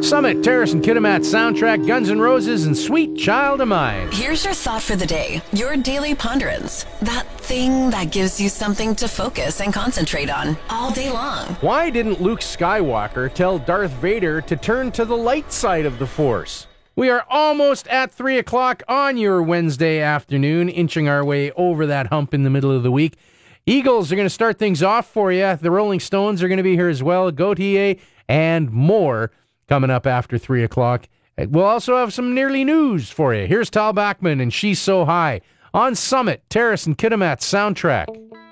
Summit, Terrace and Kitimat soundtrack, Guns N' Roses, and Sweet Child of Mine. Here's your thought for the day, your daily ponderance. That thing that gives you something to focus and concentrate on all day long. Why didn't Luke Skywalker tell Darth Vader to turn to the light side of the Force? We are almost at 3 o'clock on your Wednesday afternoon, inching our way over that hump in the middle of the week. Eagles are going to start things off for you. The Rolling Stones are going to be here as well. Gautier and more coming up after 3 o'clock. We'll also have some nearly news for you. Here's Tal Bachman and She's So High on Summit, Terrace and Kitimat soundtrack.